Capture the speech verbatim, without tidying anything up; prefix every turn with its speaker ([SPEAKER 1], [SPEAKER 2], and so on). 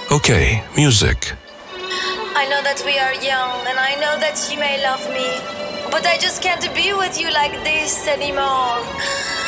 [SPEAKER 1] Okay, music.
[SPEAKER 2] I know that we are young, and I know that you may love me, but I just can't be with you like this anymore.